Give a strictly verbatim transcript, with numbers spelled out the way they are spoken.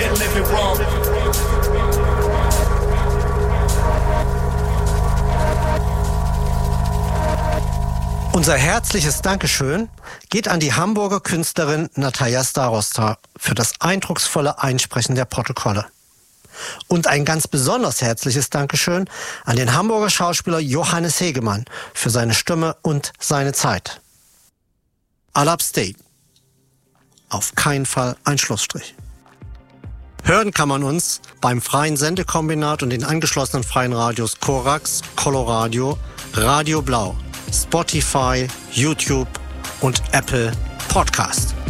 been living wrong. Unser herzliches Dankeschön geht an die Hamburger Künstlerin Natalia Starosta für das eindrucksvolle Einsprechen der Protokolle. Und ein ganz besonders herzliches Dankeschön an den Hamburger Schauspieler Johannes Hegemann für seine Stimme und seine Zeit. All upstate. Auf keinen Fall ein Schlussstrich. Hören kann man uns beim Freien Sendekombinat und den angeschlossenen freien Radios Korax, Coloradio, Radio Blau, Spotify, YouTube und Apple Podcast.